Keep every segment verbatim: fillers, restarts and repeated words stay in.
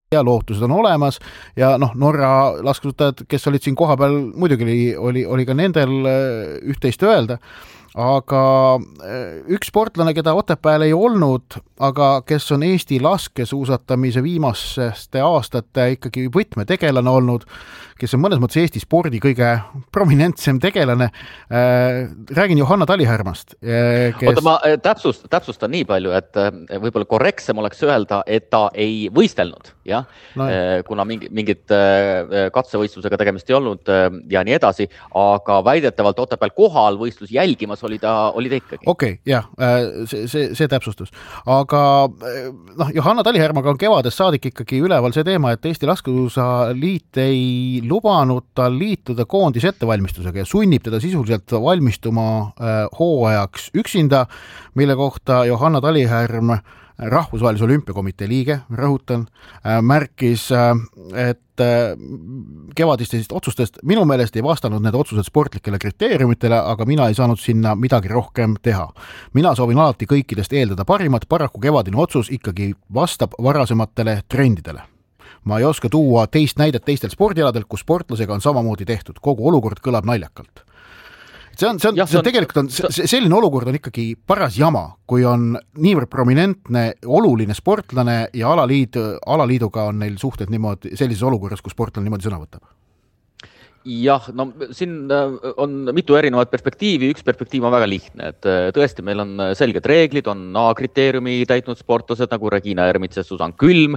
ja lootused on olemas ja noh, Norra laskesuusatajad, kes olid siin kohapeal, muidugi oli, oli, oli ka nendel üht-teist öelda, aga üks sportlane, keda Otepääl ei olnud, aga kes on Eesti laskesuusatamise viimaste aastate ikkagi võtmetegelane olnud, kes on mõnes mõttes Eesti spordi kõige prominentsem tegelane. Räägin Johanna Talihärmast. Kes... Oota, ma täpsust, täpsustan nii palju, et võib-olla korrektsem oleks öelda, et ta ei võistelnud, jah? No. Kuna mingi, mingit katsevõistlusega tegemist ei olnud ja nii edasi, aga väidetavalt Otepääl kohal võistlus jälgimas oli ta, oli ta ikkagi. Okei, okay, jah, see, see, see täpsustus. Aga noh, Johanna Talihärmaga on kevadest saadik ikkagi üleval see teema, et Eesti Laskesuusaliit ei lubanud tal liituda koondis ettevalmistusega ja sunnib teda sisuliselt valmistuma hooajaks üksinda, mille kohta Johanna Talihärm, Rahvusvahelise Olümpiakomitee liige, rõhutan, märkis, et kevadistest otsustest minu meelest ei vastanud need otsused sportlikele kriteeriumitele, aga mina ei saanud sinna midagi rohkem teha. Mina soovin alati kõikidest eeldada parimat, paraku kevadine otsus ikkagi vastab varasematele trendidele. Ma ei oska tuua teist näidet teistel spordialadel, kus sportlasega on samamoodi tehtud. Kogu olukord kõlab naljakalt. See on, see on, ja, see on, tegelikult on, see, selline olukord on ikkagi paras jama, kui on niivõrd prominentne, oluline sportlane ja alaliid, alaliiduga on neil suhted niimoodi, sellises olukorras, kus sportlane niimoodi sõna võtab. Jah, no siin on mitu erinevat perspektiivi, üks perspektiiv on väga lihtne, et tõesti meil on selged reeglid, on A-kriteeriumi täitnud sportlased nagu Regina Ermits ja Susan Külm,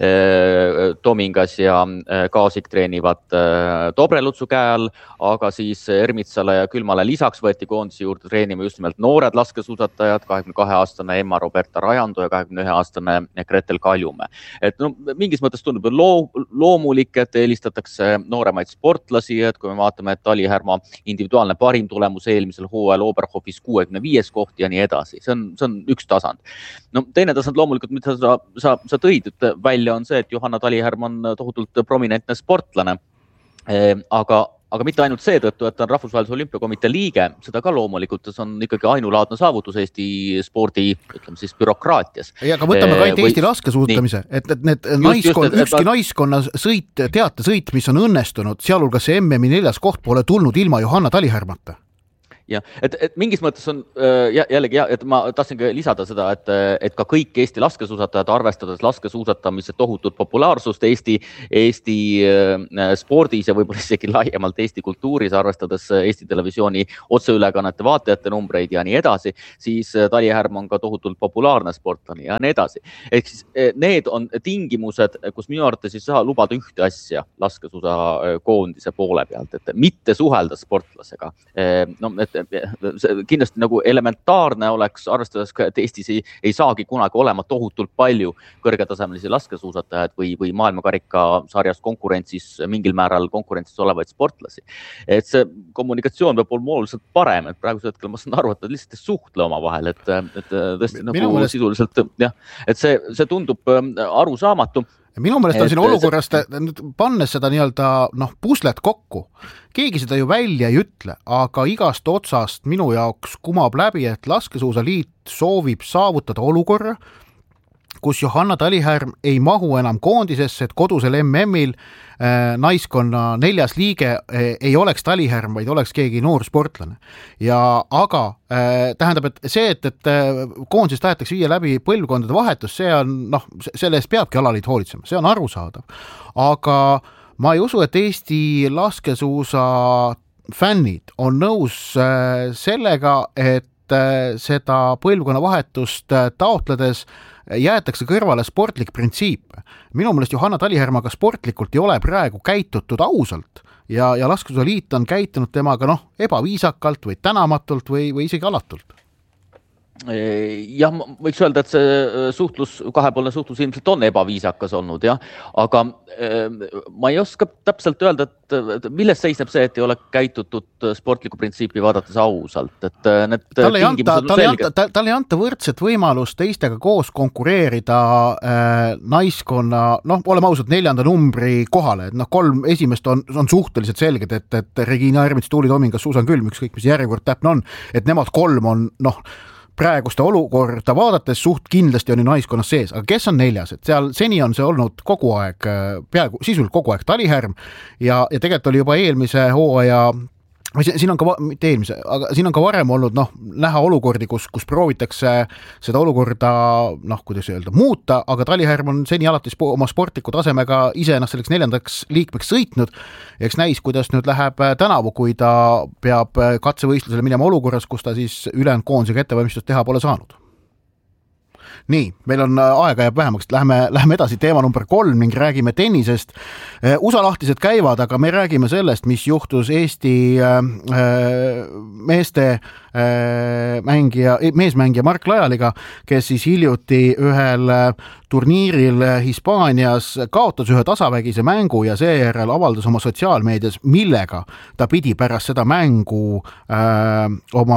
Tomingas ja Kaasik treenivad Dobrelutsu käe all, aga siis Ermitsale ja Külmale lisaks võeti koondise juurde treenima just nimelt noored laskesuusatajad, kahekümne kahe aastane Emma Roberta Rajando ja kahekümne ühe aastane Gretel Kaljume. Et no, mingis mõttes tundub loo, loomulik, et eelistatakse nooremaid sportlasi, et kui me vaatame, et Talihärma individuaalne parim tulemus eelmisel hooajal Oberhofis kuuekümne viies koht ja nii edasi. See on, see on üks tasand. No, teine tasand loomulikult, mida sa, sa, sa tõid välja, on see, et Johanna Talihärm on tohutult prominentne sportlane, aga aga mitte ainult seetõttu, et ta on Rahvusvahelise Olümpiakomitee liige, seda ka loomulikult, see on ikkagi ainulaadne saavutus Eesti spordi, ütleme siis, bürokraatias. Ja, aga võtame ka või... Eesti laskesuusatamise, et, et need just, naiskon, just, et, ükski et... naiskonna sõit, teatesõit, mis on õnnestunud, sealhulgas see M M-i neljas koht pole tulnud ilma Johanna Talihärmata. Ja, et, et mingis mõttes on jällegi, ja, et ma tahtsin ka lisada seda, et, et ka kõik Eesti laskesuusatajad arvestades laskesuusatamise tohutut populaarsust Eesti, Eesti spordis ja võib-olla isegi laiemalt Eesti kultuuris, arvestades Eesti televisiooni otseülekannete vaatajate numbreid ja nii edasi, siis Talihärm on ka tohutult populaarne sportlane ja nii edasi. Ehk siis need on tingimused, kus minu arvates ei saa lubada ühte asja laskesuusa koondise poole pealt, et mitte suhelda sportlasega. No, et kindlasti nagu elementaarne oleks, arvestades ka, et Eestis ei, ei saagi kunagi olema tohutult palju kõrgetasemelisi laskesuusatajaid või, või maailmakarika sarjas konkurentsis, mingil määral konkurentsis olevaid sportlasi. Et see kommunikatsioon peab olema oluliselt parem, et praegusel hetkel ma saan aru, et nad lihtsalt ei suhtle oma vahel, et, et tõesti nagu mõelest... sisuliselt, jah, et see, see tundub arusaamatu. Minu meelest on siin olukorrast, pannes seda nii-öelda noh, puslet kokku. Keegi seda ju välja ei ütle, aga igast otsast minu jaoks kumab läbi, et Laskesuusaliit soovib saavutada olukorra, kus Johanna Talihärm ei mahu enam koondisesse, et kodusel M M-il äh, naiskonna neljas liige äh, ei oleks Talihärm, vaid oleks keegi noor sportlane. Ja aga äh, tähendab, et see, et, et äh, koondises tahetakse viia läbi põlvkondade vahetus, see on, noh, selle eest peabki alaliit hoolitsema, see on arusaadav. Aga ma ei usu, et Eesti laskesuusa fännid on nõus äh, sellega, et äh, seda põlvkonna vahetust äh, taotledes jäetakse kõrvale sportlik printsiip. Minu meelest Johanna Talihärmaga sportlikult ei ole praegu käitutud ausalt ja, ja Laskesuusaliit on käitunud temaga noh, ebaviisakalt või tänamatult või, või isegi alatult. Jah, võiks öelda, et see suhtlus, kahepoolne suhtlus ilmselt on ebaviisakas olnud, jah. Aga ma ei oska täpselt öelda, et milles seisneb see, et ei ole käitutud sportliku printsiipi vaadates ausalt. Et need tal ei anta, tal ei anta, tal, tal ei anta võrdset võimalust teistega koos konkureerida äh, naiskonna, noh, oleme ausalt neljanda numbri kohale, et noh, kolm esimest on, on suhteliselt selged, et, et Regina Ermits, Tuuli Tomingas, Susan Külm, ükskõik mis järjekord täpne on, et nemad kolm on, noh, praeguste olukorda vaadates suht kindlasti on ju naiskonnas sees, aga kes on neljas, et seal seni on see olnud kogu aeg, peaaegu sisuliselt kogu aeg Talihärm ja, ja tegelikult oli juba eelmise hooaja, siin on ka, mitte eelmise, aga siin on ka varem olnud noh, näha olukordi, kus, kus proovitakse seda olukorda, noh, kuidas öelda, muuta, aga Talihärm on seni alates oma sportliku tasemega ise ennast selleks neljandaks liikmeks sõitnud. Eks näis, kuidas nüüd läheb tänavu, kui ta peab katsevõistlusele minema olukorras, kus ta siis ülejäänud koondisega ettevalmistust teha pole saanud. Nii, meil on aega jääb vähemaks, läheme, läheme edasi teema number kolm ning räägime tennisest. U S A lahtised käivad, aga me räägime sellest, mis juhtus Eesti meeste mängija, meesmängija Mark Lajaliga, kes siis hiljuti ühel turniiril Hispaanias kaotas ühe tasavägise mängu ja seejärel avaldas oma sotsiaalmeedias, millega ta pidi pärast seda mängu öö, oma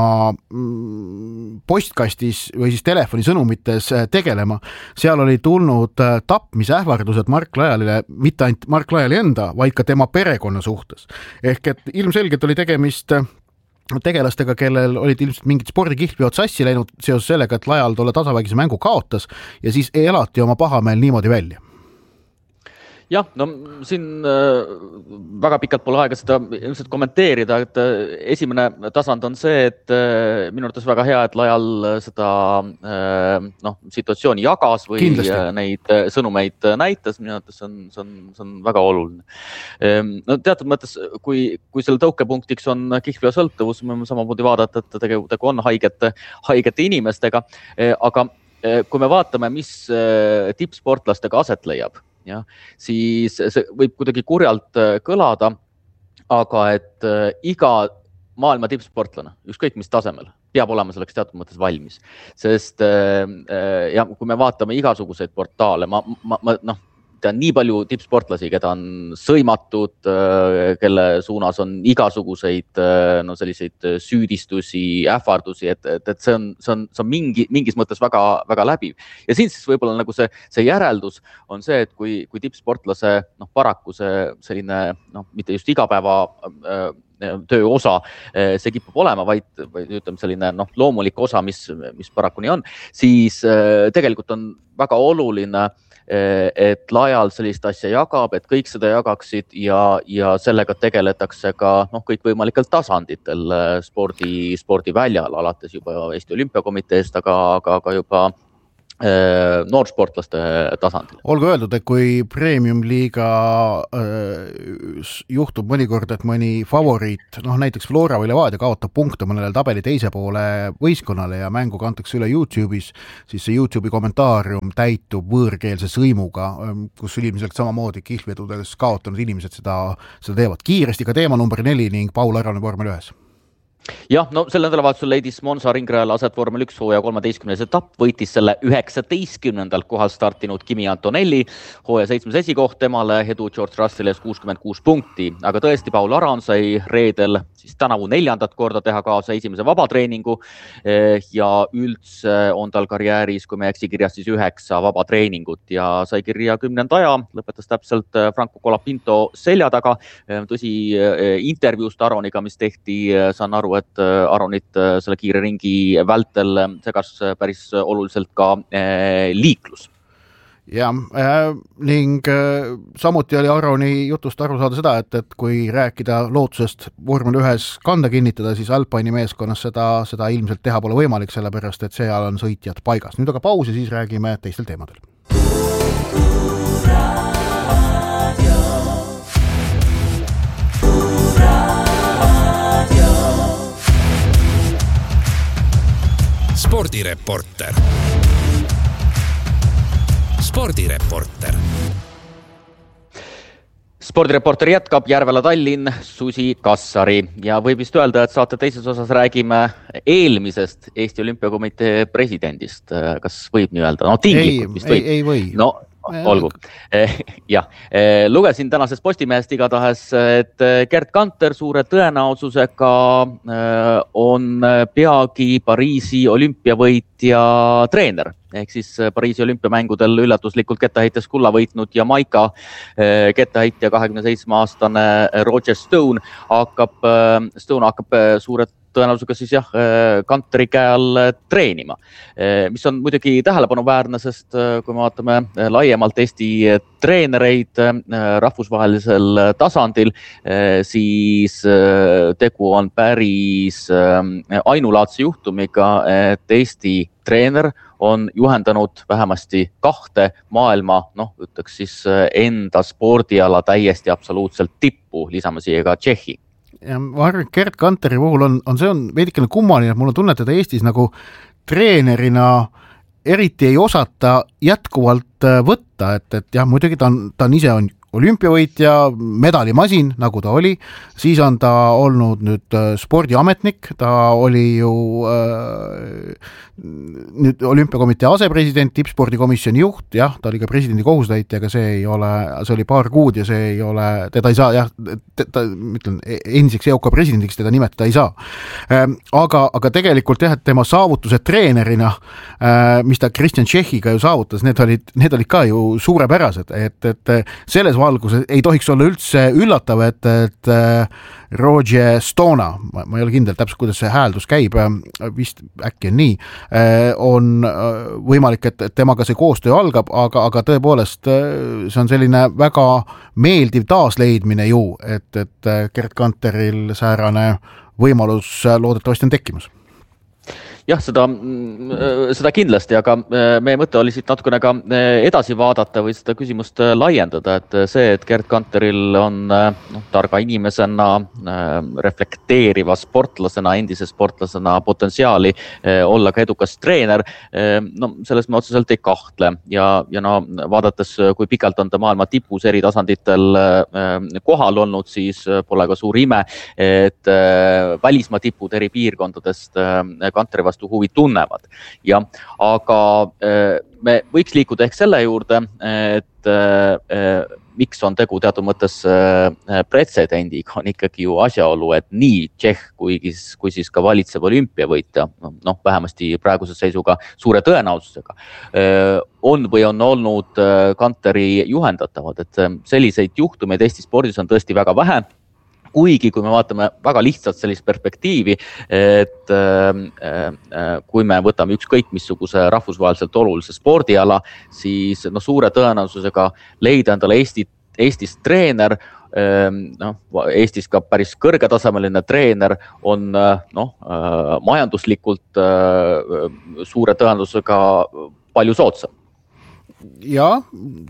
postkastis või siis telefonisõnumites tegelema. Seal oli tulnud tapmisähvardused Mark Lajalile, mitte ainult Mark Lajali enda, vaid ka tema perekonna suhtes. Ehk et ilmselgelt oli tegemist tegelastega, kellel olid ilmselt mingid spordikihveod sassi läinud seoses sellega, et Lajal tolle tasavägise mängu kaotas ja siis elati oma pahameel niimoodi välja. Jah, no siin väga pikalt pole aega seda ilmselt kommenteerida, et esimene tasand on see, et minu arvates väga hea, et Lajal seda noh, situatsiooni jagas või Kindlasti. Neid sõnumeid näitas, minu arvates on, see on, see on väga oluline. No teatud mõttes, kui, kui selle tõukepunktiks on kihvia sõltuvus, me samamoodi vaadata, et tegelikult on haigete, haigete inimestega, aga kui me vaatame, mis tippsportlastega aset leiab, ja, siis see võib kuidagi kurjalt kõlada, aga et iga maailma tippsportlane, ükskõik mis tasemel, peab olema selleks teatud mõttes valmis. Sest ja, kui me vaatame igasuguseid portaale, ma, ma, ma noh, tean nii palju tippsportlasi, keda on sõimatud, kelle suunas on igasuguseid no, selliseid süüdistusi, ähvardusi, et, et, et see on, see on, see on mingi, mingis mõttes väga, väga läbiv. Ja siin siis võib-olla nagu see, see järeldus on see, et kui, kui tippsportlase noh, paraku see selline, noh, mitte just igapäeva töö osa, see kipub olema, vaid, vaid ütleme selline noh, loomulik osa, mis, mis paraku nii on, siis tegelikult on väga oluline, et Lajal sellist asja jagab, et kõik seda jagaksid ja, ja sellega tegeletakse ka noh, kõikvõimalikel tasanditel spordi, spordiväljal, alates juba Eesti Olümpiakomiteest, aga, aga, aga juba noorsportlaste tasandil. Olgu öeldud, et kui premium-liiga juhtub mõnikord, et mõni favoriit, noh näiteks Flora või Levadia kaotab punkte mõnele tabeli teise poole võistkonnale ja mängu kantakse üle YouTube'is, siis see YouTube'i kommentaarium täitub võõrkeelse sõimuga, kus ilmselt samamoodi kihvedudes kaotanud inimesed seda, seda teevad kiiresti ka teema number neli ning Paul Arane vormel ühes. Jah, no selle nädalavahetusel leidis Monza ringrajal aset vormel üks hooaja kolmeteistkümnes etapp, võitis selle üheksateistkümnendal kohal startinud Kimi Antonelli, hooaja seitsmes esikoht temale, edu George Russell ees kuuskümmend kuus punkti, aga tõesti Paul Aran sai reedel siis tänavu neljandat korda teha kaasa esimese vabatreeningu ja üldse on tal karjääris, kui me eksi kirjas, siis üheksa vabatreeningut ja sai kirja kümnenda aja, lõpetas täpselt Franco Colapinto selja taga, tõsi intervjuust Aroniga, mis tehti, saan aru, et Aronit selle kiire ringi vältel segas päris oluliselt ka liiklus. Ja, ning samuti oli Aroni jutust aru saada seda, et, et kui rääkida lootusest vormel ühes kanda kinnitada, siis Alpini meeskonnas seda, seda ilmselt teha pole võimalik, sellepärast et seal on sõitjad paigas. Nüüd aga paus ja siis räägime teistel teemadel. Spordireporter. Spordireporter. Spordireporter jätkab Järvela Tallinn Susi Kassari ja võib vist öelda, et saate teises osas räägime eelmisest Eesti Olümpiakomitee presidendist. Kas võib nii öelda? No tinglikult vist võib. Ei, ei või. No, olgu. Ja, lugesin tänasest Postimehest igatahes, et Gerd Kanter suure tõenäosusega on peagi Pariisi olümpiavõitja treener. ehk siis Pariisi olümpiamängudel üllatuslikult kettaheites kulla võitnud Jamaica kettaheitja kahekümne seitsme aastane Roger Stone hakkab, Stone hakkab suured tõenäosusega siis jah, Kanteri käe all treenima, mis on muidugi tähelepanuväärne, sest kui me vaatame laiemalt Eesti treenereid rahvusvahelisel tasandil, siis tegu on päris ainulaadse juhtumiga, et Eesti treener on juhendanud vähemasti kahte maailma, noh, ütleks siis enda spordiala täiesti absoluutselt tippu, lisame siia ka Tšehhi. Ja ma arvan, et Gerd Kanteri puhul on, on see on veidikene kummaline, et mul on tunne, et teda Eestis nagu treenerina eriti ei osata jätkuvalt võtta, et, et jah, muidugi ta on, ta on ise on olümpiavõitja, medalimasin, nagu ta oli, siis on ta olnud nüüd spordiametnik, ta oli ju äh, nüüd olümpiakomitee asepresident, tippspordikomisjoni juht, jah, ta oli ka presidendi kohustäitja, aga see ei ole, see oli paar kuud ja see ei ole, teda ei saa, jah, ta, ütlen, endiseks E O K presidendiks teda nimetada ei saa. Ähm, aga, aga tegelikult jah, et tema saavutused treenerina, äh, mis ta Kristjan Tšehhiga ju saavutas, need olid, need olid ka ju suurepärased, et, et selles valguses ei tohiks olla üldse üllatav, et, et Roger Stone, ma, ma ei ole kindel täpselt, kuidas see hääldus käib, vist äkki on nii, on võimalik, et temaga see koostöö algab, aga, aga tõepoolest see on selline väga meeldiv taasleidmine ju, et, et Gerd Kanteril säärane võimalus loodetavasti on tekkimas. Jah, seda, seda kindlasti, aga meie mõte oli siit natukene ka edasi vaadata või seda küsimust laiendada, et see, et Gerd Kanteril on no, targa inimesena, reflekteeriva sportlasena, endise sportlasena potentsiaali olla ka edukas treener, no selles me otseselt ei kahtle ja, ja no vaadates, kui pikalt on ta maailma tipus eri tasanditel kohal olnud, siis pole ka suur ime, et välismaa tipud eri piirkondadest Kanteri vastu huvi tunnevad. Ja, aga me võiks liikuda ehk selle juurde, et miks on tegu teatud mõttes pretsedendiga, on ikkagi ju asjaolu, et nii Tšehh kui, kui siis ka valitsev olümpiavõitja, noh, vähemasti praeguse seisuga suure tõenäosusega, on või on olnud Kanteri juhendatavad, et selliseid juhtumeid Eesti spordis on tõesti väga vähe. Kuigi, kui me vaatame väga lihtsalt sellist perspektiivi, et äh, kui me võtame ükskõik missuguse rahvusvaheliselt olulise spordiala, siis no, suure tõenäosusega leida endale Eesti, Eestis treener, äh, no, Eestis ka päris kõrgetasemeline treener on no, äh, majanduslikult äh, suure tõenäosusega palju soodsam. Ja,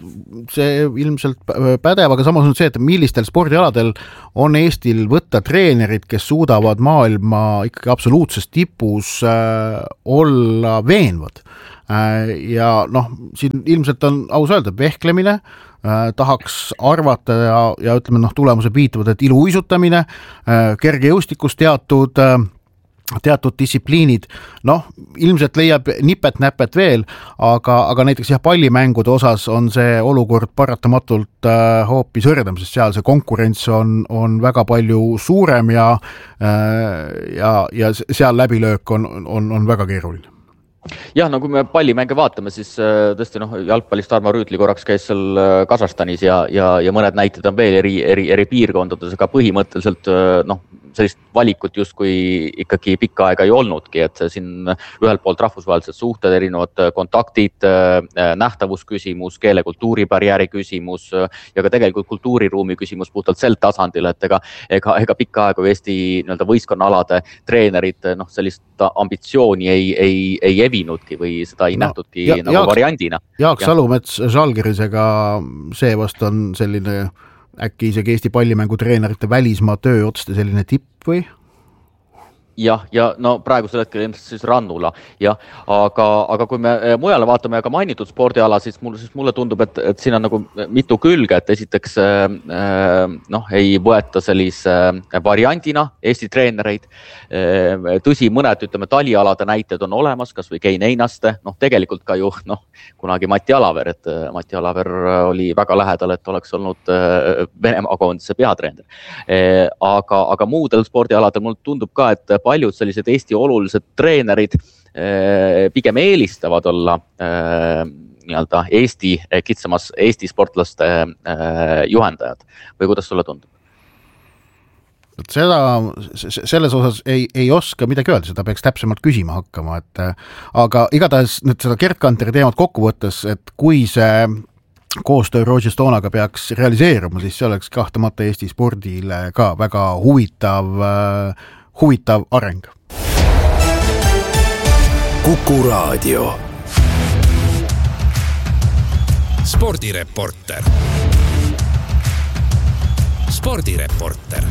see ilmselt pädev, aga samas on see, et millistel spordialadel on Eestil võtta treenerid, kes suudavad maailma ikkagi absoluutses tipus äh, olla veenvad. Äh, ja noh, siin ilmselt on aus öelda, vehklemine, äh, tahaks arvata ja, ja ütleme, noh, tulemused viitavad, et iluuisutamine, äh, kergejõustikus teatud äh, teatud distsipliinid, noh, ilmselt leiab nipet-näpet veel, aga, aga näiteks jah, pallimängude osas on see olukord paratamatult äh, hoopis hõredam, sest seal see konkurents on, on väga palju suurem ja, äh, ja, ja seal läbilöök on, on, on väga keeruline. Jah, no kui me pallimänge vaatame, siis tõesti noh, jalgpallist Tarmo Rüütli korraks käis seal Kasahstanis ja, ja, ja mõned näited on veel eri, eri, eri piirkondades, aga põhimõtteliselt noh, sellist valikut justkui ikkagi pikka aega ei olnudki, et siin ühelt poolt rahvusvahelised suhted, erinevad kontaktid, nähtavusküsimus, keele-kultuuribarjääri küsimus ja ka tegelikult kultuuriruumi küsimus puhtalt sel tasandil, et ega, ega, ega pikka aega Eesti nii-öelda võistkonnaalade treenerid noh, sellist ambitsiooni ei, ei, ei evinudki või seda ei no, nähtudki ja, nagu Jaak, variandina. Jaak ja. Salumets Žalgirisega see vast on selline äkki isegi Eesti pallimängu treenerite välismaa töö otste selline tipp või? Jah, ja no praegusel hetkel ilmselt siis Rannula, jah, aga, aga kui me mujale vaatame ka mainitud spordiala, siis mulle, siis mulle tundub, et, et siin on nagu mitu külge, et esiteks noh, ei võeta sellise variandina Eesti treenereid. Tõsi, mõned, ütleme, talialade näited on olemas, kas või Kein Einaste, noh, tegelikult ka ju, noh, kunagi Mati Alaver, et Mati Alaver oli väga lähedal, et oleks olnud Venemaa koondise peatreener. Aga, aga muudel spordialadel mulle tundub ka, et paljud sellised Eesti olulised treenerid pigem eelistavad olla nii-öelda Eesti, kitsamas Eesti sportlaste juhendajad või kuidas sulle tundub? Seda, selles osas ei, ei oska midagi öelda, seda peaks täpsemalt küsima hakkama, et aga igatahes nüüd seda Gerd Kanteri teemat kokku võttes, et kui see koostöö Roger Stonaga peaks realiseeruma, siis see oleks kahtlemata Eesti spordile ka väga huvitav, huvitav areng. Kuku Raadio. Spordireporter. Spordireporter.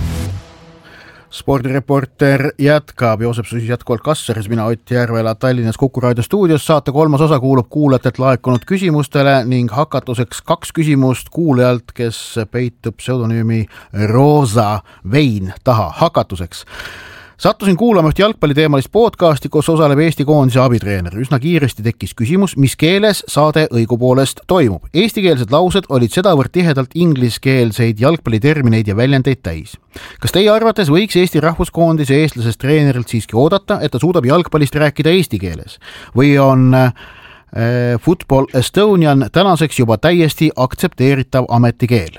Spordireporter jätkab, Joosep Susis jätkuvalt Kassaris, mina Ott Järvela Tallinnas Kuku Raadio stuudios. Saate kolmas osa kuulub kuulajatelt laekunud küsimustele ning hakatuseks kaks küsimust kuulajalt, kes peitub pseudonüümi Roosa Vein taha. Hakatuseks. Sattusin kuulama üht jalgpalliteemalist podcasti, kus osaleb Eesti koondise abitreener. Üsna kiiresti tekkis küsimus, mis keeles saade õigupoolest toimub. Eestikeelsed laused olid sedavõrd tihedalt ingliskeelseid jalgpallitermineid ja väljendeid täis. Kas teie arvates võiks Eesti rahvuskoondise eestlasest treenerilt siiski oodata, et ta suudab jalgpallist rääkida eesti keeles? Või on äh, Football Estonian tänaseks juba täiesti aktsepteeritav ametikeel?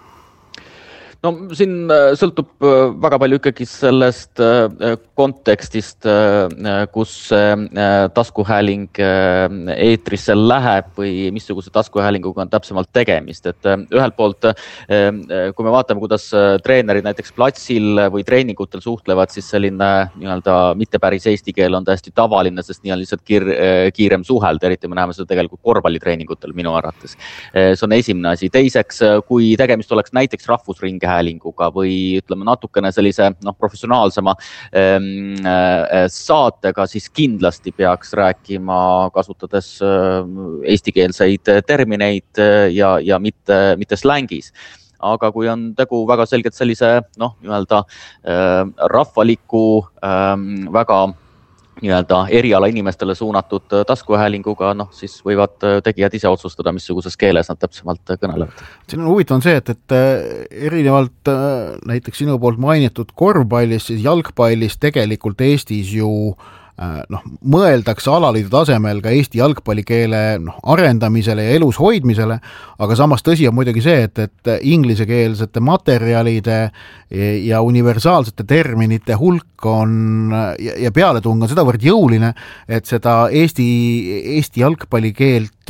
No siin sõltub väga palju ikkagi sellest kontekstist, kus taskuhääling eetrisse läheb või missuguse taskuhäälinguga on täpsemalt tegemist. Et ühelt poolt, kui me vaatame, kuidas treenerid näiteks platsil või treeningutel suhtlevad, siis selline nii-öelda mitte päris eesti keel on täiesti tavaline, sest nii on lihtsalt kiir, kiirem suhelda, eriti me näeme seda tegelikult korvpallitreeningutel minu arvates. See on esimene asi. Teiseks, kui tegemist oleks näiteks rahvusringe häälinguga või ütleme natukene sellise no, professionaalsema ähm, saatega, siis kindlasti peaks rääkima kasutades äh, eestikeelseid termineid ja, ja mitte, mitte slängis. Aga kui on tegu väga selgelt sellise noh, nii-öelda äh, rahvaliku, äh, väga nii-öelda eriala inimestele suunatud taskuhäälinguga, noh siis võivad tegijad ise otsustada, missuguses keeles nad täpsemalt kõnelevad. Siin on huvitav on see, et, et erinevalt näiteks sinu poolt mainitud korvpallis, siis jalgpallis tegelikult Eestis ju noh, mõeldakse alaliidu tasemel ka Eesti jalgpallikeele noh, arendamisele ja elus hoidmisele, aga samas tõsi on muidugi see, et, et inglisekeelsete materjalide ja universaalsete terminite hulk on ja, ja pealetung on sedavõrd jõuline, et seda Eesti, Eesti jalgpallikeelt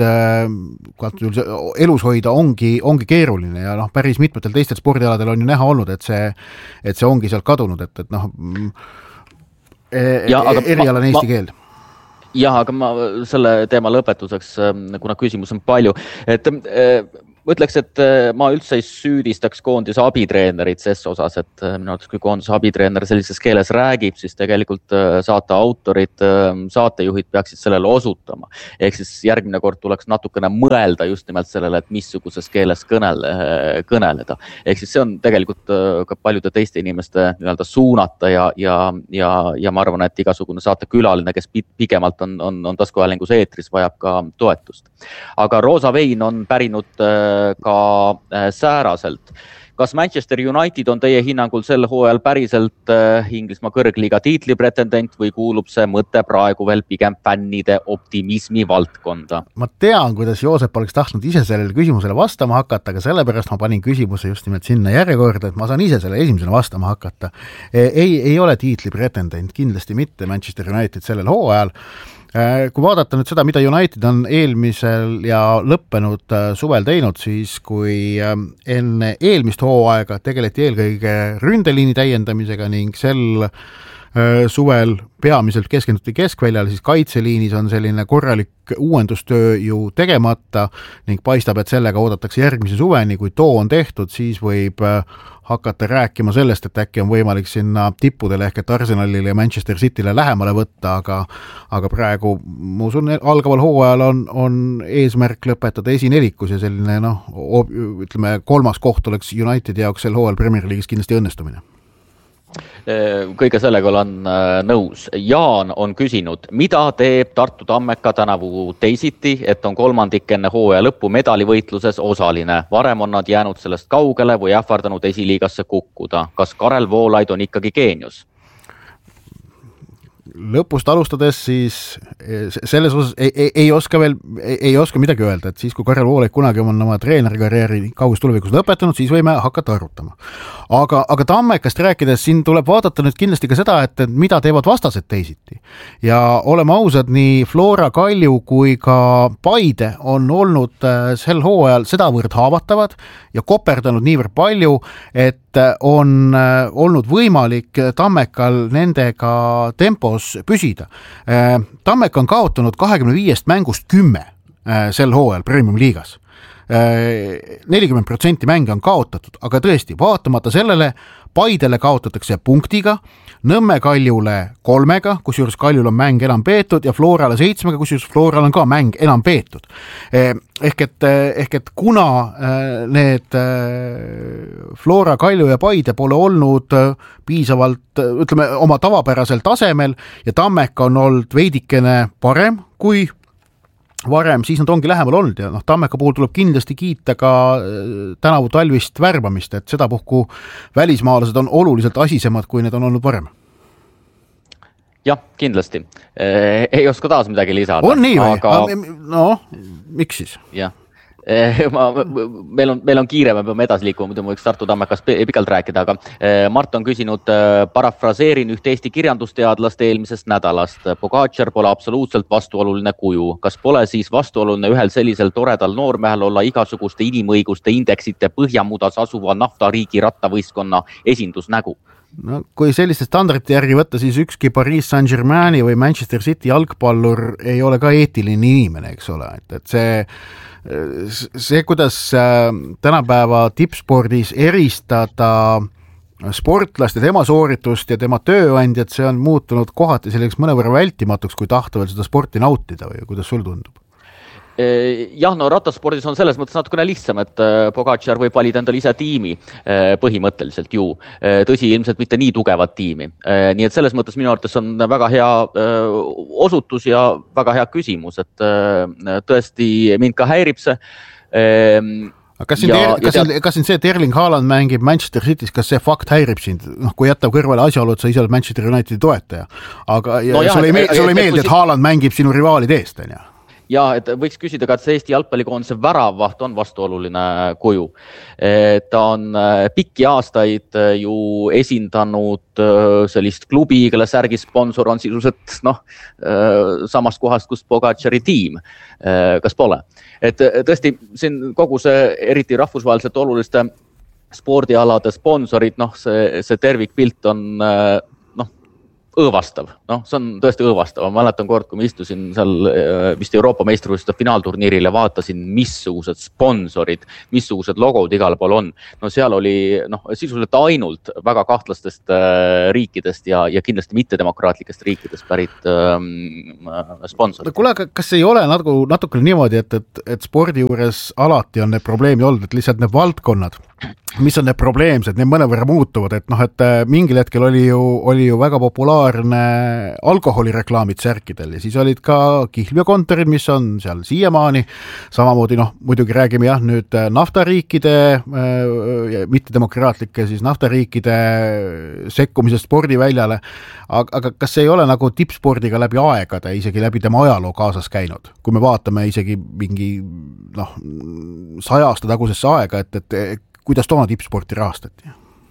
elus hoida ongi, ongi keeruline ja noh, päris mitmetel teistel spordialadel on ju näha olnud, et see, et see ongi sealt kadunud, et, et noh, Ja, aga erialane eesti keel. Jah, aga ma selle teema lõpetuseks, kuna küsimus on palju, et ma ütleks, et ma üldse ei süüdistaks koondise abitreenerit ses osas, et minu arvates, kui koondise abitreener sellises keeles räägib, siis tegelikult saate autorid, saatejuhid peaksid sellele osutama. Ehk siis järgmine kord tuleks natukene mõelda just nimelt sellele, et missuguses keeles kõnele, kõneleda. Ehk siis see on tegelikult ka paljude teiste inimeste nii-öelda suunata ja, ja, ja, ja ma arvan, et igasugune saate külaline, kes pigemalt on, on, on taskuhäälingus eetris, vajab ka toetust. Aga Roosa Vein on pärinud ka sääraselt. Kas Manchester United on teie hinnangul sel hooajal päriselt Inglismaa kõrgliiga tiitli pretendent või kuulub see mõte praegu veel pigem fännide optimismi valdkonda? Ma tean, kuidas Joosep oleks tahtnud ise sellele küsimusele vastama hakata, aga sellepärast ma panin küsimuse just nimelt sinna järjekorda, et ma saan ise selle esimesena vastama hakata. Ei, ei ole tiitli pretendent, kindlasti mitte Manchester United sellel hooajal. Kui vaadata nüüd seda, mida United on eelmisel ja lõppenud suvel teinud, siis kui enne eelmist hooaega tegeleti eelkõige ründeliini täiendamisega ning sel suvel peamiselt keskenduti keskväljale, siis kaitseliinis on selline korralik uuendustöö ju tegemata ning paistab, et sellega oodatakse järgmise suveni, kui too on tehtud, siis võib hakata rääkima sellest, et äkki on võimalik sinna tippudele ehk et Arsenalile ja Manchester Cityle lähemale võtta, aga, aga praegu ma usun, algaval hooajal on, on eesmärk lõpetada esinelikus ja selline noh, ütleme, kolmas koht oleks Unitedi jaoks sel hooajal Premier League'is kindlasti õnnestumine. Kõige sellega olen nõus. Jaan on küsinud, mida teeb Tartu Tammeka tänavu teisiti, et on kolmandik enne hooaja lõppu medalivõitluses osaline. Varem on nad jäänud sellest kaugele või ähvardanud esiliigasse kukkuda. Kas Karel Voolaid on ikkagi geenius? lõpust alustades siis selles osas ei, ei, ei oska veel, ei, ei oska midagi öelda, et siis kui Karel Voolaid kunagi on oma treenerikarjääri kaugus tulevikus lõpetanud, siis võime hakata arutama. Aga, aga Tammekast rääkides, siin tuleb vaadata nüüd kindlasti ka seda, et mida teevad vastased teisiti. Ja oleme ausad, nii Flora Kalju kui ka Paide on olnud sel hooajal sedavõrd haavatavad ja koperdanud niivõrd palju, et on olnud võimalik Tammekal nendega tempos püsida. Tammek on kaotanud kahekümne viiest mängust kümme sel hooajal Premium liigas. nelikümmend protsenti mänge on kaotatud, aga tõesti, vaatamata sellele Paidele kaotatakse punktiga, Nõmme Kaljule kolmega, kusjuures Kaljul on mäng enam peetud ja Florale seitsmega, kusjuures Floral on ka mäng enam peetud. Ehk et, ehk et kuna need Flora, Kalju ja Paide pole olnud piisavalt, ütleme, oma tavapärasel tasemel ja Tammek on olnud veidikene parem kui varem, siis nad ongi lähemal olnud ja noh, Tammeka puhul tuleb kindlasti kiita ka tänavu talvist värbamist, et seda puhku välismaalased on oluliselt asisemad, kui need on olnud varem. Jah, kindlasti. Ei oska taas midagi lisada. On nii või? Aga... No, miks siis? Jah. Ma, meil, on, meil on kiire, me peame edasi liikuma, muidu võiks Tartu Tammekast pikalt rääkida, aga Mart on küsinud, parafraseerin üht Eesti kirjandusteadlast eelmisest nädalast. Pogačar pole absoluutselt vastuoluline kuju. Kas pole siis vastuoluline ühel sellisel toredal noormehel olla igasuguste inimõiguste indeksite põhjamudas asuva naftariigi rattavõistkonna esindusnägu? No, kui selliste standardite järgi võtta, siis ükski Paris Saint-Germaini või Manchester City jalgpallur ei ole ka eetiline inimene, eks ole. Et, et see, see, kuidas tänapäeva tippspordis eristada sportlast ja tema sooritust ja tema tööandjad, see on muutunud kohati selleks mõnevõrra vältimatuks, kui tahta veel seda sporti nautida või kuidas sul tundub? Jah, no rattaspordis on selles mõttes natukene lihtsam, et Pogačar võib valida endale ise tiimi põhimõtteliselt ju. Tõsi, ilmselt mitte nii tugevat tiimi. Nii et selles mõttes minu arvates on väga hea osutus ja väga hea küsimus, et tõesti mind ka häirib see. Kas siin, ja, kas, siin, kas siin see, et Erling Haaland mängib Manchester City's, kas see fakt häirib sind? No, kui jätab kõrvale asjaolu, et sa ise oled Manchester Unitedi toetaja. Aga no jah, sul ei, et, sul ei meeldi, et Haaland mängib sinu rivaalid eest, on ja? Ja, et võiks küsida ka, et see Eesti jalgpallikoondise väravaht on vastuoluline kuju. Ta on pikki aastaid ju esindanud sellist klubi, kelle särgi sponsor on sisuliselt noh, samast kohast, kus Pogačari tiim. Kas pole? Et tõesti, siin kogu see eriti rahvusvaheliselt oluliste spordialade sponsorid, noh, see, see tervikpilt on õõvastav. No, see on tõesti õõvastav. Ma mäletan kord, kui ma istusin seal vist Euroopa meistrivõistluste finaalturniiril ja vaatasin, missugused sponsorid, missugused logod igal pool on. No seal oli noh, sisuliselt ainult väga kahtlastest riikidest ja, ja kindlasti mittedemokraatlikest riikidest pärit ähm, sponsorid. Kuule, kas ei ole nagu, natukene niimoodi, et, et, et spordi juures alati on need probleemi olnud, et lihtsalt need valdkonnad, mis on need probleemsed, need mõnevõrra muutuvad, et noh, et mingil hetkel oli ju, oli ju väga populaarne alkoholireklaamid särkidel ja siis olid ka kihlveokontorid, mis on seal siiamaani, samamoodi noh, muidugi räägime jah nüüd naftariikide, mittedemokraatlike siis naftariikide sekkumisest spordiväljale, aga, aga kas ei ole nagu tippspordiga läbi aegade, isegi läbi tema ajaloo kaasas käinud, kui me vaatame isegi mingi noh, saja aasta tagusesse aega, et, et kuidas toona tippsporti rahastati?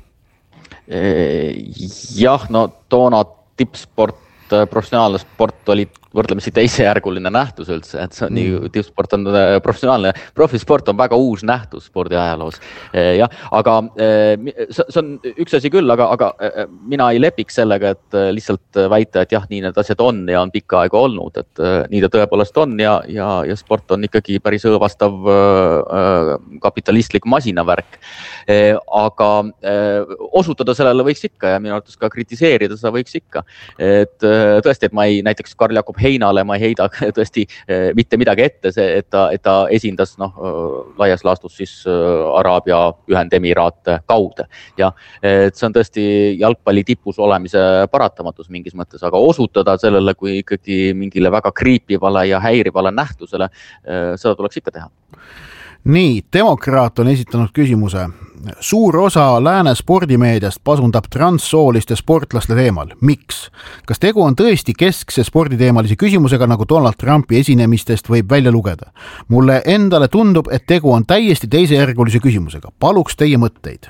Jah, no toona tippsport, professionaalne sport oli võrdlemisi teisejärguline nähtus üldse, et see on nii, mm. tippsport on professionaalne, profisport on väga uus nähtus spordi ajaloos. Ja, aga see on üks asi küll, aga, aga mina ei lepiks sellega, et lihtsalt väita, et jah, nii need asjad on ja on pikka aega olnud, et nii ta tõepoolest on ja, ja, ja sport on ikkagi päris õõvastav kapitalistlik masinavärk. Aga osutada sellele võiks ikka ja minu arvates ka kritiseerida seda võiks ikka. Et tõesti, et ma ei näiteks Karl Jakob Heinale ma ei heida tõesti mitte midagi ette, see, et ta, et ta esindas noh, laias laastus siis Araabia Ühendemiraate kaude. Ja et see on tõesti jalgpalli tipus olemise paratamatus mingis mõttes, aga osutada sellele kui ikkagi mingile väga kriipivale ja häirivale nähtusele, seda tuleks ikka teha. nii, Demokraat on esitanud küsimuse. Suur osa lääne spordimeediast pasundab transsooliste sportlaste teemal. Miks? Kas tegu on tõesti keskse sporditeemalise küsimusega, nagu Donald Trumpi esinemistest võib välja lugeda? Mulle endale tundub, et tegu on täiesti teisejärgulise küsimusega. Paluks teie mõtteid.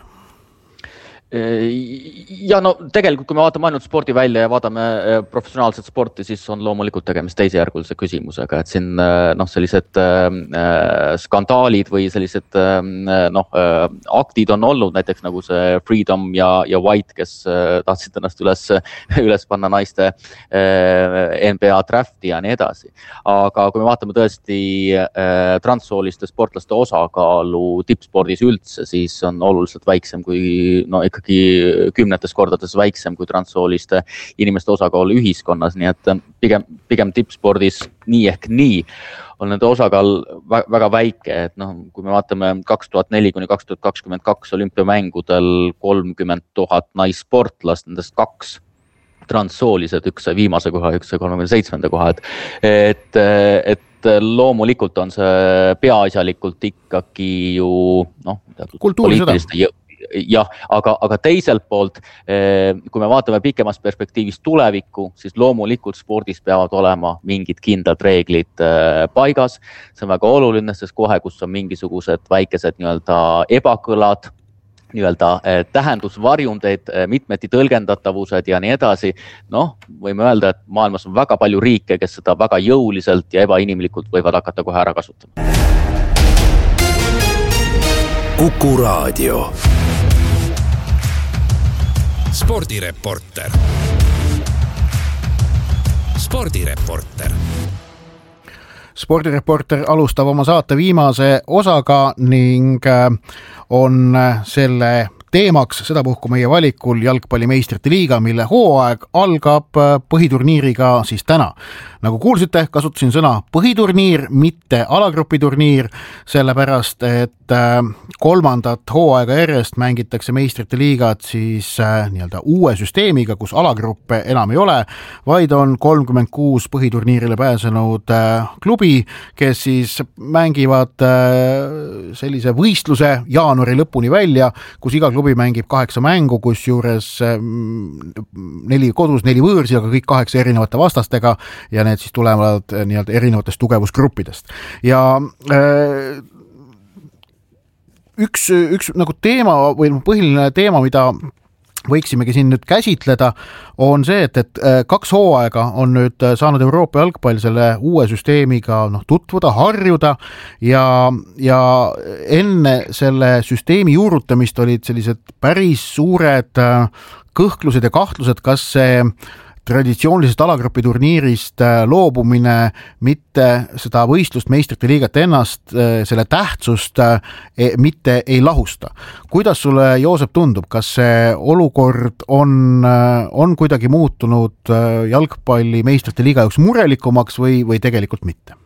Ja no tegelikult, kui me vaatame ainult spordi välja ja vaatame professionaalset sporti, siis on loomulikult tegemist teisejärgulise küsimusega, et siin noh, sellised äh, skandaalid või sellised äh, noh, äh, aktid on olnud, näiteks nagu see Freedom ja, ja White, kes äh, tahtsid ennast üles, üles panna naiste äh, N B A drafti ja nii edasi. Aga kui me vaatame tõesti äh, transsooliste sportlaste osakaalu tippspordis üldse, siis on oluliselt väiksem kui no ikka kümnetes kordades väiksem kui transsooliste inimeste osakaal ühiskonnas, nii et pigem, pigem tippspordis nii ehk nii on nende osakaal väga väike, et noh, kui me vaatame kaks tuhat neli kuni kaks tuhat kakskümmend kaks olümpiamängudel kolmkümmend tuhat naissportlast, nendest kaks transsoolised, üks viimase koha, üks kolmekümne seitsmenda koha, et, et, et loomulikult on see peaasjalikult ikkagi ju noh, poliitiliste jõu. Jah, aga, aga teiselt poolt, kui me vaatame pikemast perspektiivist tulevikku, siis loomulikult spordis peavad olema mingid kindlad reeglid paigas. See on väga oluline, sest kohe, kus on mingisugused väikesed nii-öelda ebakõlad, nii-öelda tähendusvarjundeid, mitmeti tõlgendatavused ja nii edasi. Noh, võime öelda, et maailmas on väga palju riike, kes seda väga jõuliselt ja ebainimlikult võivad hakata kohe ära kasutama. Kuku Raadio. Spordireporter. Spordireporter. Spordireporter alustab oma saate viimase osaga ning on selle teemaks sedapuhku meie valikul jalgpalli meistrite liiga, mille hooaeg algab põhiturniiriga siis täna. Nagu kuulsite, kasutasin sõna põhiturniir, mitte alagrupiturniir, sellepärast, et kolmandat hooaega järjest mängitakse meistrite liigat siis nii-öelda uue süsteemiga, kus alagruppe enam ei ole, vaid on kolmkümmend kuus põhiturniirile pääsenud klubi, kes siis mängivad sellise võistluse jaanuari lõpuni välja, kus iga klubi mängib kaheksa mängu, kus juures neli kodus, neli võõrsi, aga kõik kaheksa erinevate vastastega ja need siis tulevad nii-öelda erinevatest tugevusgruppidest. Ja äh, üks, üks nagu teema või põhiline teema, mida võiksimegi siin nüüd käsitleda, on see, et, et kaks hooaega on nüüd saanud Euroopa jalgpall selle uue süsteemiga noh, tutvuda, harjuda ja, ja enne selle süsteemi juurutamist olid sellised päris suured kõhklused ja kahtlused, kas see traditsioonilisest alagrupiturniirist loobumine, mitte seda võistlust meistrite liigat ennast, selle tähtsust mitte ei lahusta. Kuidas sulle, Joosep, tundub, kas see olukord on, on kuidagi muutunud jalgpalli meistrite liiga jaoks murelikumaks või, või tegelikult mitte?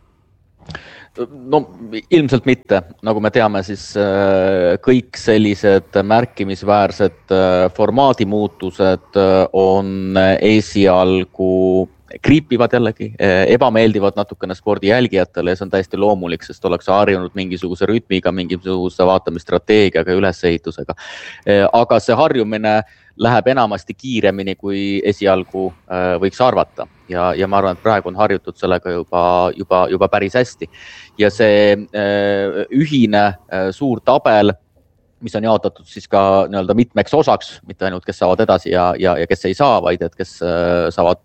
No ilmselt mitte, nagu me teame, siis kõik sellised märkimisväärsed formaadimuutused on esialgu kriipivad jällegi, ebameeldivad natukene spordi jälgijatele ja see on täiesti loomulik, sest oleks harjunud mingisuguse rütmiga, mingisuguse vaatamisstrateegiaga, ülesehitusega. Aga see harjumine läheb enamasti kiiremini, kui esialgu võiks arvata. Ja, ja ma arvan, et praegu on harjutud sellega juba, juba, juba päris hästi. Ja see ühine suur tabel, mis on jaotatud siis ka nii-öelda mitmeks osaks, mitte ainult kes saavad edasi ja, ja, ja kes ei saa, vaid et kes saavad,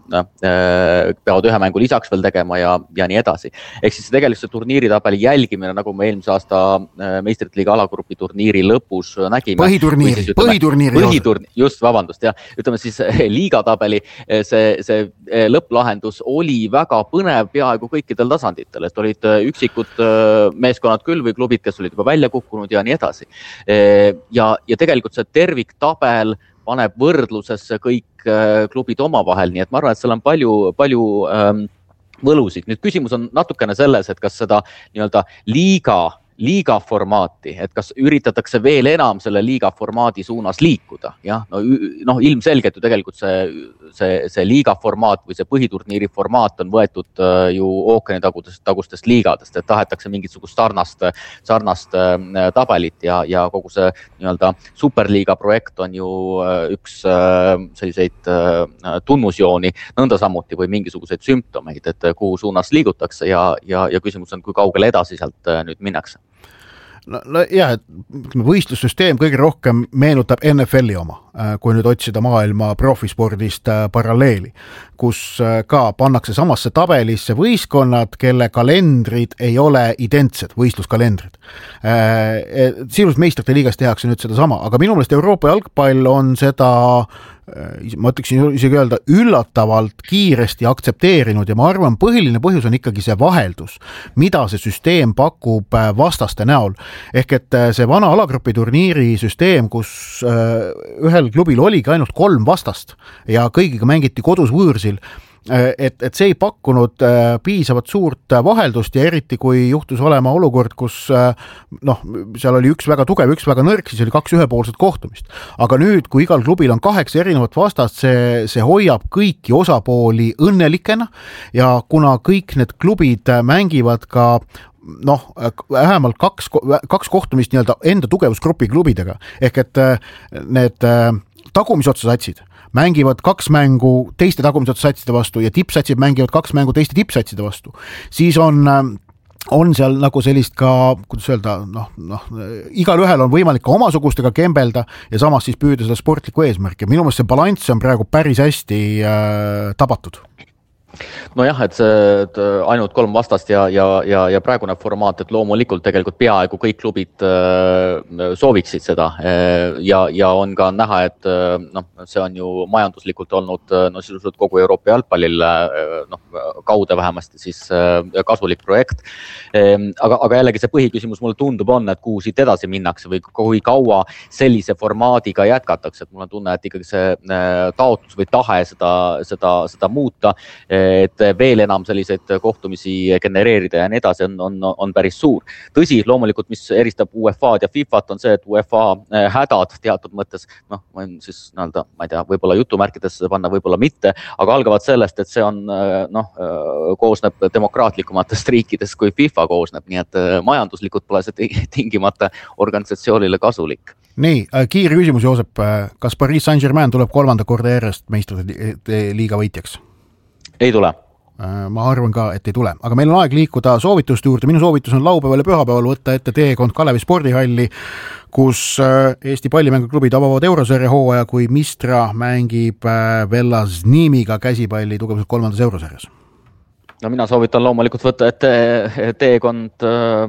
peavad ühe mängu lisaks veel tegema ja, ja nii edasi. Ehk siis tegelikult see turniiritabeli jälgimine, nagu me eelmise aasta meistrite liiga alagrupi turniiri lõpus nägime. Põhiturniiri, siis, ütleme, põhiturniiri. põhiturniiri, just, vabandust, jah. Ütleme siis liigatabeli, see, see lõpplahendus oli väga põnev peaaegu kõikidel tasanditel, et olid üksikud meeskonnad küll või klubid, kes olid juba välja kukkunud ja nii edasi. Ja, ja tegelikult see terviktabel paneb võrdlusesse kõik klubid omavahel, nii et ma arvan, et seal on palju, palju ähm, võlusid. Nüüd küsimus on natukene selles, et kas seda nii-öelda liiga liiga formaati, et kas üritatakse veel enam selle liiga formaadi suunas liikuda. Jah, no, no ilmselgelt ju tegelikult see, see, see liiga formaat või see põhiturniiri formaat on võetud ju ookeani tagustest, tagustest liigadest, et tahetakse mingisugust sarnast, sarnast tabelit ja, ja kogu see nii-öelda superliiga projekt on ju üks selliseid tunnusjooni nõnda samuti või mingisuguseid sümptomeid, et kuhu suunas liigutakse ja, ja, ja küsimus on, kui kaugele edasi sealt nüüd minnakse. No, no jah, et võistlussüsteem kõige rohkem meenutab N F L-i oma, kui nüüd otsida maailma profispordist paralleeli, kus ka pannakse samasse tabelisse võistkonnad, kelle kalendrid ei ole identsed, võistluskalendrid. Sirus meistrite liigas tehakse nüüd seda sama, aga minu meelest Euroopa jalgpall on seda ma ütleksin isegi öelda üllatavalt kiiresti aktsepteerinud ja ma arvan, põhiline põhjus on ikkagi see vaheldus, mida see süsteem pakub vastaste näol. Ehk et see vana alagrupi turniiri süsteem, kus ühel klubil oligi ainult kolm vastast ja kõigiga mängiti kodus võõrsil, et, et see ei pakkunud piisavat suurt vaheldust ja eriti kui juhtus olema olukord, kus noh, seal oli üks väga tugev, üks väga nõrk, siis oli kaks ühepoolset kohtumist. Aga nüüd, kui igal klubil on kaheksa erinevat vastast, see, see hoiab kõiki osapooli õnnelikena ja kuna kõik need klubid mängivad ka noh, vähemalt kaks, kaks kohtumist nii-öelda enda tugevusgrupi klubidega, ehk et need tagumisotsa satsid mängivad kaks mängu teiste tagumisotsa satside vastu ja tippsatsid mängivad kaks mängu teiste tippsatside vastu, siis on, on seal nagu sellist ka, kuidas öelda, noh, noh, igal ühel on võimalik ka omasugustega kembelda ja samas siis püüda seda sportlikku eesmärki. Minu meelest see balanss on praegu päris hästi äh, tabatud. No jah, et see et ainult kolm vastast ja, ja, ja, ja praegune formaat, et loomulikult tegelikult peaaegu kõik klubid äh, sooviksid seda ja, ja on ka näha, et noh, see on ju majanduslikult olnud no, sisuliselt kogu Euroopa jalgpallil noh, kaude vähemasti siis äh, kasulik projekt. Aga, aga jällegi see põhiküsimus mulle tundub on, et kuhu siit edasi minnakse või kui kaua sellise formaadiga jätkatakse, et mul on tunne, et ikkagi see taotlus või tahe seda, seda, seda muuta, et veel enam selliseid kohtumisi genereerida ja nii edasi on, on, on päris suur. Tõsi, loomulikult, mis eristab U F A-d ja FIFAt on see, et U F A hädad teatud mõttes, noh, ma võin siis näelda, ma ei tea, võib-olla jutumärkides panna, võib-olla mitte, aga algavad sellest, et see on, noh, koosneb demokraatlikumatest riikidest kui FIFA koosneb, nii et majanduslikult pole see tingimata organisatsioonile kasulik. Nii, kiire küsimus, Joosep, kas Paris Saint-Germain tuleb kolmanda korda järjest meistrite liiga võitjaks? Ei tule. Ma arvan ka, et ei tule. Aga meil on aeg liikuda soovituste juurde. Minu soovitus on laupäeval ja pühapäeval võtta ette teekond Kalevi spordihalli, kus Eesti pallimänguklubid avavad eurosarja hooaja, kui Mistra mängib Vellas Nimiga käsipalli tugevuselt kolmandas eurosarjas. No mina soovitan loomulikult võtta ette teekond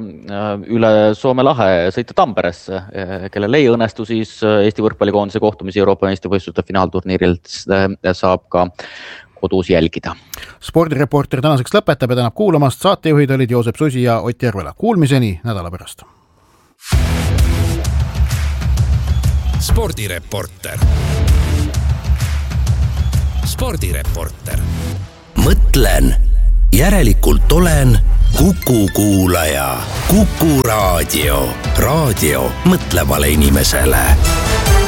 üle Soome lahe sõita Tamperesse, kellel ei õnnestu siis Eesti võrkpallikoondise kohtumisi Euroopa Eesti võistluste finaalturniirilt saab ka kodus jälgida. Spordireporter tänaseks lõpetab ja tänab kuulamast. Saatejuhid olid Joosep Susi ja Ott Järvela. Kuulmiseni nädala pärast. Spordireporter. Spordireporter. Mõtlen, järelikult olen Kuku kuulaja. Kuku raadio. Raadio mõtlevale inimesele.